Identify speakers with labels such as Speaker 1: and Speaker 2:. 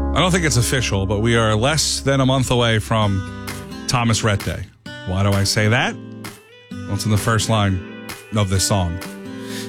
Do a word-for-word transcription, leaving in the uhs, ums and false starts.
Speaker 1: I don't think it's official, but we are less than a month away from Thomas Rhett Day. Why do I say that? Well, it's in the first line of this song.